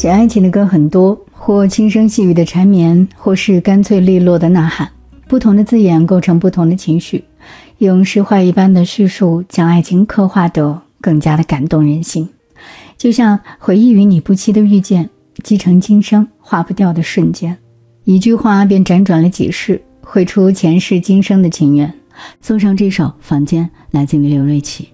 写爱情的歌很多，或轻声细语的缠绵，或是干脆利落的呐喊，不同的字眼构成不同的情绪，用诗画一般的叙述将爱情刻画得更加的感动人心。就像回忆与你不期的遇见，积成今生化不掉的瞬间，一句话便辗转了几世，绘出前世今生的情缘。送上这首《房间》，来自于刘瑞琦。